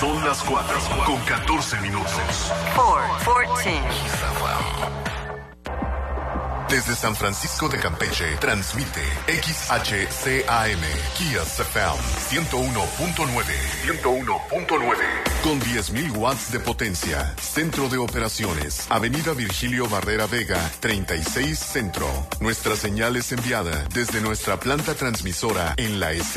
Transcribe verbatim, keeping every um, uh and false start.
Son las cuatro con catorce minutos. cuatro, catorce. Desde San Francisco de Campeche, transmite X H C A M, Kiss F M, ciento uno punto nueve. ciento uno punto nueve. Con diez mil watts de potencia. Centro de operaciones. Avenida Virgilio Barrera Vega, treinta y seis Centro. Nuestra señal es enviada desde nuestra planta transmisora en la S.